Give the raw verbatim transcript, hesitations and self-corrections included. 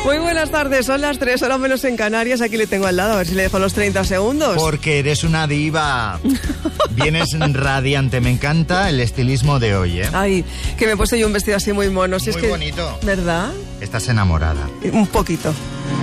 Muy buenas tardes, son las tres, horas menos en Canarias. Aquí le tengo al lado, a ver si le dejo los treinta segundos. Porque eres una diva. Vienes radiante, me encanta el estilismo de hoy, ¿eh? Ay, que me he puesto yo un vestido así muy mono. Si muy es que, bonito. ¿verdad? Estás enamorada. Un poquito.